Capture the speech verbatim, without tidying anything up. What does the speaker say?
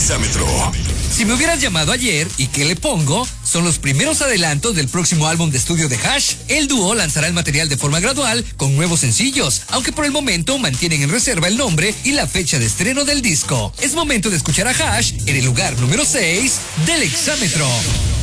Exámetro. Si me hubieras llamado ayer, ¿y qué le pongo? Son los primeros adelantos del próximo álbum de estudio de Hash. El dúo lanzará el material de forma gradual con nuevos sencillos, aunque por el momento mantienen en reserva el nombre y la fecha de estreno del disco. Es momento de escuchar a Hash en el lugar número seis del Exámetro.